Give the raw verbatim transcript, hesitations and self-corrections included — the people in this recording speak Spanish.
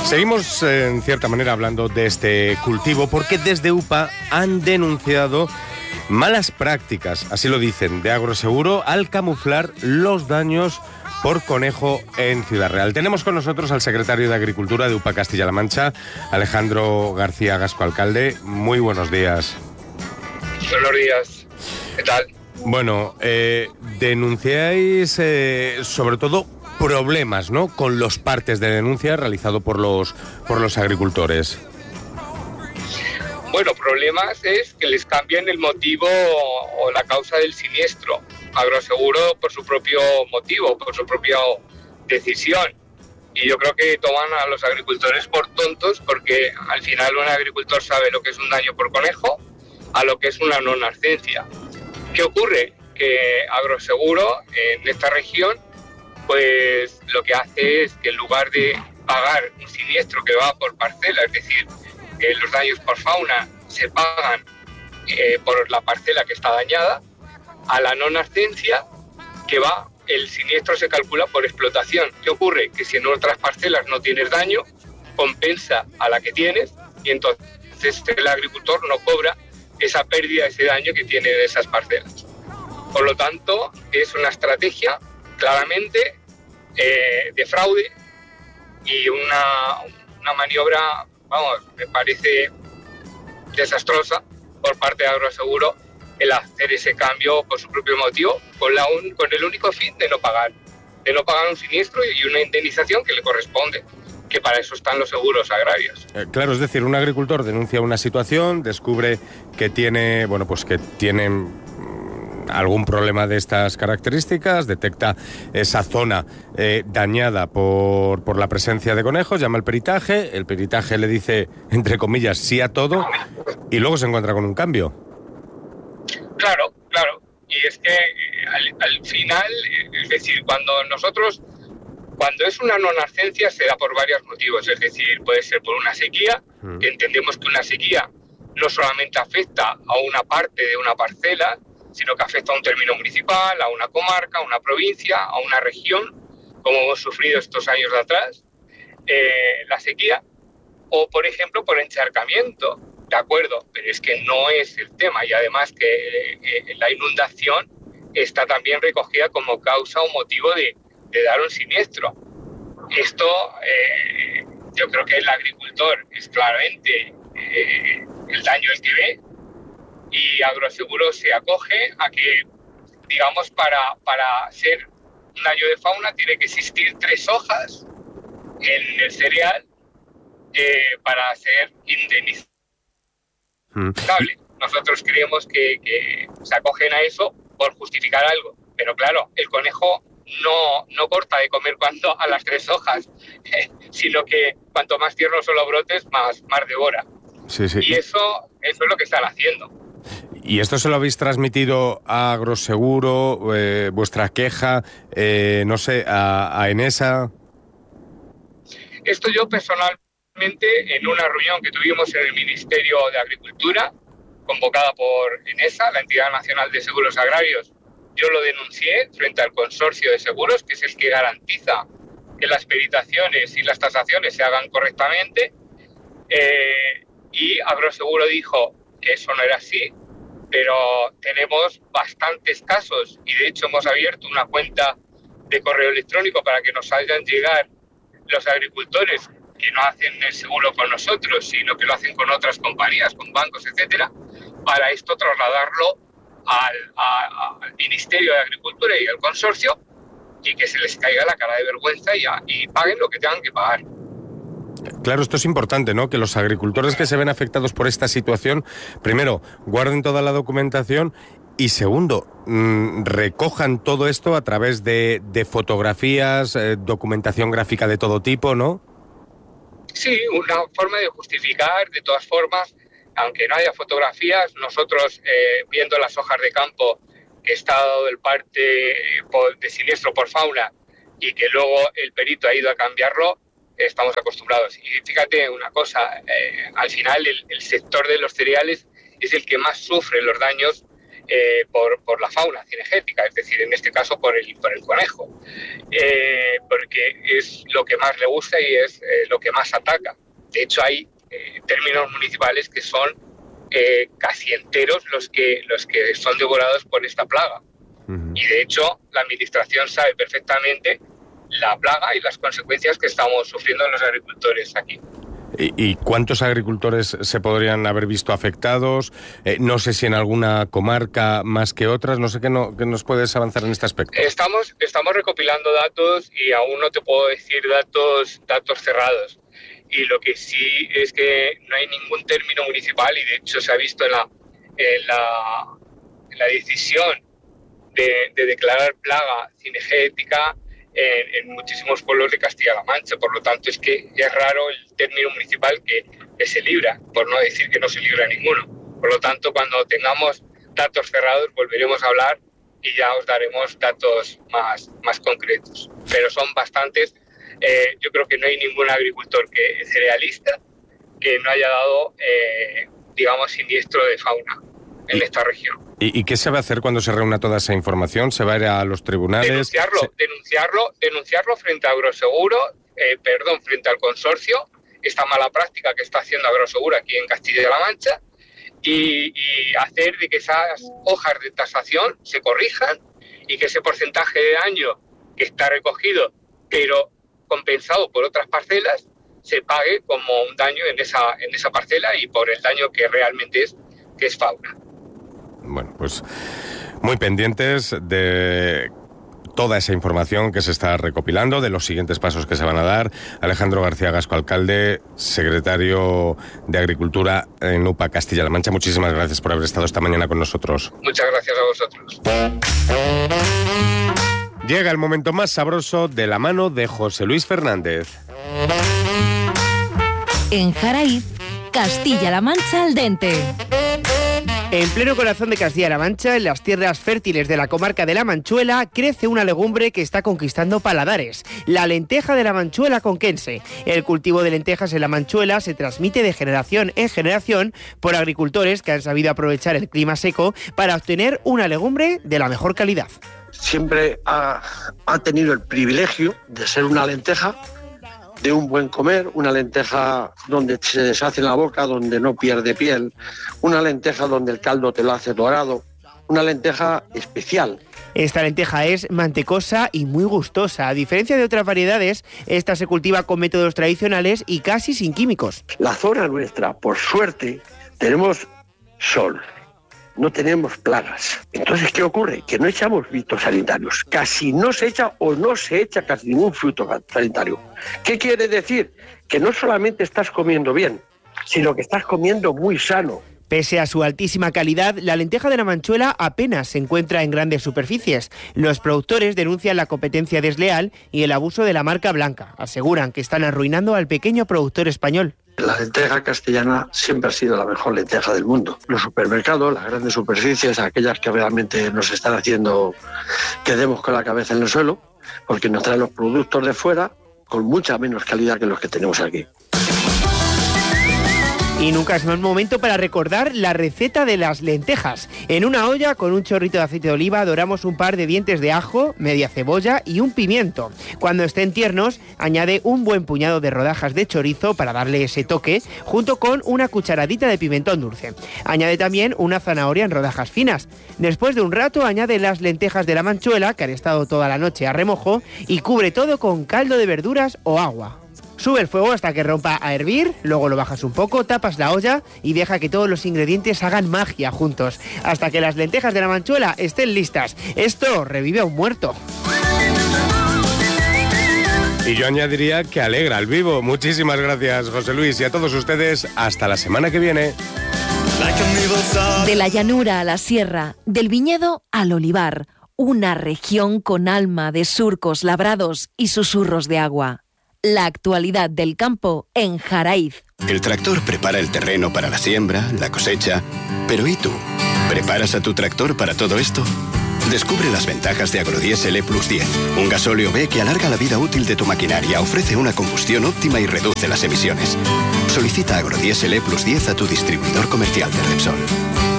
Seguimos, eh, en cierta manera, hablando de este cultivo porque desde UPA han denunciado malas prácticas, así lo dicen, de Agroseguro al camuflar los daños por conejo en Ciudad Real. Tenemos con nosotros al secretario de Agricultura de UPA Castilla-La Mancha, Alejandro García Gasco, alcalde. Muy buenos días. Buenos días. ¿Qué tal? Bueno, eh, denunciáis eh, sobre todo problemas, ¿no?, con los partes de denuncia realizado por los por los agricultores. Bueno, problemas es que les cambian el motivo o la causa del siniestro. Agroseguro por su propio motivo, por su propia decisión. Y yo creo que toman a los agricultores por tontos, porque al final un agricultor sabe lo que es un daño por conejo a lo que es una no-nascencia. ¿Qué ocurre? Que Agroseguro en esta región pues lo que hace es que en lugar de pagar un siniestro que va por parcela, es decir, que los daños por fauna se pagan eh, por la parcela que está dañada, a la no-nascencia que va, el siniestro se calcula por explotación. ¿Qué ocurre? Que si en otras parcelas no tienes daño, compensa a la que tienes y entonces el agricultor no cobra esa pérdida, ese daño que tiene de esas parcelas. Por lo tanto, es una estrategia claramente eh, de fraude y una, una maniobra, vamos, me parece desastrosa por parte de Agroseguro el hacer ese cambio por su propio motivo, con, la un, con el único fin de no pagar, de no pagar un siniestro y una indemnización que le corresponde, que para eso están los seguros agrarios. Eh, claro, es decir, un agricultor denuncia una situación, descubre que tiene, bueno, pues que tiene algún problema de estas características, detecta esa zona eh, dañada por, por la presencia de conejos, llama al peritaje, el peritaje le dice, entre comillas, sí a todo, y luego se encuentra con un cambio. Claro, claro, y es que eh, al, al final, eh, es decir, cuando nosotros, cuando es una no-nascencia se da por varios motivos, es decir, puede ser por una sequía, mm. que entendemos que una sequía no solamente afecta a una parte de una parcela, sino que afecta a un término municipal, a una comarca, a una provincia, a una región, como hemos sufrido estos años de atrás, eh, la sequía, o por ejemplo por encharcamiento, de acuerdo, pero es que no es el tema, y además que eh, la inundación está también recogida como causa o motivo de, de dar un siniestro. Esto, eh, yo creo que el agricultor es claramente eh, el daño el que ve, y Agroseguro se acoge a que, digamos, para, para ser un daño de fauna tiene que existir tres hojas en el cereal eh, para ser indemnizable. Mm. Nosotros creemos que, que se acogen a eso por justificar algo, pero claro, el conejo no, no corta de comer cuando a las tres hojas, eh, sino que cuanto más tiernos son los brotes, más, más devora. Sí, sí. Y eso, eso es lo que están haciendo. ¿Y esto se lo habéis transmitido a Agroseguro, eh, vuestra queja, eh, no sé, a, a Enesa? Esto yo personalmente, en una reunión que tuvimos en el Ministerio de Agricultura, convocada por Enesa, la Entidad Nacional de Seguros Agrarios, yo lo denuncié frente al consorcio de seguros, que es el que garantiza que las peritaciones y las tasaciones se hagan correctamente, eh, y Agroseguro dijo que eso no era así, pero tenemos bastantes casos y de hecho hemos abierto una cuenta de correo electrónico para que nos hagan llegar los agricultores que no hacen el seguro con nosotros, sino que lo hacen con otras compañías, con bancos, etcétera, para esto trasladarlo al, a, al Ministerio de Agricultura y al consorcio y que se les caiga la cara de vergüenza y, a, y paguen lo que tengan que pagar. Claro, esto es importante, ¿no? Que los agricultores que se ven afectados por esta situación, primero, guarden toda la documentación y segundo, mmm, recojan todo esto a través de, de fotografías, eh, documentación gráfica de todo tipo, ¿no? Sí, una forma de justificar, de todas formas, aunque no haya fotografías, nosotros eh, viendo las hojas de campo que está dado el parte de siniestro por fauna y que luego el perito ha ido a cambiarlo, estamos acostumbrados. Y fíjate una cosa, eh, al final el, el sector de los cereales es el que más sufre los daños eh, por, por la fauna cinegética, es decir, en este caso por el, por el conejo, eh, porque es lo que más le gusta y es eh, lo que más ataca. De hecho, hay eh, términos municipales que son eh, casi enteros los que, los que son devorados por esta plaga. Uh-huh. Y de hecho, la administración sabe perfectamente la plaga y las consecuencias que estamos sufriendo los agricultores aquí. ¿Y, y cuántos agricultores se podrían haber visto afectados? Eh, no sé si en alguna comarca más que otras, no sé qué, no, qué nos puedes avanzar en este aspecto. Estamos, estamos recopilando datos y aún no te puedo decir datos, datos cerrados. Y lo que sí es que no hay ningún término municipal, y de hecho se ha visto en la, en la, en la decisión de, de declarar plaga cinegética En, en muchísimos pueblos de Castilla-La Mancha. Por lo tanto, es que es raro el término municipal que, que se libra, por no decir que no se libra ninguno. Por lo tanto, cuando tengamos datos cerrados, volveremos a hablar y ya os daremos datos más, más concretos. Pero son bastantes. Eh, yo creo que no hay ningún agricultor que cerealista que no haya dado, eh, digamos, siniestro de fauna en esta región. ¿Y, ¿Y qué se va a hacer cuando se reúna toda esa información? ¿Se va a ir a los tribunales? Denunciarlo, se... denunciarlo, denunciarlo frente a Agroseguro, eh, perdón, frente al consorcio, esta mala práctica que está haciendo Agroseguro aquí en Castilla-La Mancha, y, y hacer de que esas hojas de tasación se corrijan y que ese porcentaje de daño que está recogido, pero compensado por otras parcelas, se pague como un daño en esa, en esa parcela y por el daño que realmente es, que es fauna. Bueno, pues muy pendientes de toda esa información que se está recopilando, de los siguientes pasos que se van a dar. Alejandro García Gasco, alcalde, secretario de Agricultura en UPA Castilla-La Mancha, muchísimas gracias por haber estado esta mañana con nosotros. Muchas gracias a vosotros. Llega el momento más sabroso de la mano de José Luis Fernández. En Jaraíz, Castilla-La Mancha al dente. En pleno corazón de Castilla-La Mancha, en las tierras fértiles de la comarca de La Manchuela, crece una legumbre que está conquistando paladares, la lenteja de la Manchuela conquense. El cultivo de lentejas en La Manchuela se transmite de generación en generación por agricultores que han sabido aprovechar el clima seco para obtener una legumbre de la mejor calidad. Siempre ha, ha tenido el privilegio de ser una lenteja de un buen comer, una lenteja donde se deshace en la boca, donde no pierde piel, una lenteja donde el caldo te lo hace dorado, una lenteja especial. Esta lenteja es mantecosa y muy gustosa. A diferencia de otras variedades, esta se cultiva con métodos tradicionales y casi sin químicos. La zona nuestra, por suerte, tenemos sol. No tenemos plagas. Entonces, ¿qué ocurre? Que no echamos fitosanitarios. Casi no se echa o no se echa casi ningún fitosanitario. ¿Qué quiere decir? Que no solamente estás comiendo bien, sino que estás comiendo muy sano. Pese a su altísima calidad, la lenteja de la Manchuela apenas se encuentra en grandes superficies. Los productores denuncian la competencia desleal y el abuso de la marca blanca. Aseguran que están arruinando al pequeño productor español. La lenteja castellana siempre ha sido la mejor lenteja del mundo. Los supermercados, las grandes superficies, aquellas que realmente nos están haciendo que demos con la cabeza en el suelo, porque nos traen los productos de fuera con mucha menos calidad que los que tenemos aquí. Y nunca es mal momento para recordar la receta de las lentejas. En una olla con un chorrito de aceite de oliva doramos un par de dientes de ajo, media cebolla y un pimiento. Cuando estén tiernos, añade un buen puñado de rodajas de chorizo para darle ese toque, junto con una cucharadita de pimentón dulce. Añade también una zanahoria en rodajas finas. Después de un rato, añade las lentejas de la Manchuela, que han estado toda la noche a remojo, y cubre todo con caldo de verduras o agua. Sube el fuego hasta que rompa a hervir, luego lo bajas un poco, tapas la olla y deja que todos los ingredientes hagan magia juntos, hasta que las lentejas de la Manchuela estén listas. Esto revive a un muerto. Y yo añadiría que alegra al vivo. Muchísimas gracias, José Luis, y a todos ustedes, hasta la semana que viene. De la llanura a la sierra, del viñedo al olivar, una región con alma de surcos labrados y susurros de agua. La actualidad del campo en Jaraíz. El tractor prepara el terreno para la siembra, la cosecha. Pero ¿y tú? ¿Preparas a tu tractor para todo esto? Descubre las ventajas de Agrodiesel E plus diez, un gasóleo B que alarga la vida útil de tu maquinaria, ofrece una combustión óptima y reduce las emisiones. Solicita Agrodiesel E plus diez a tu distribuidor comercial de Repsol.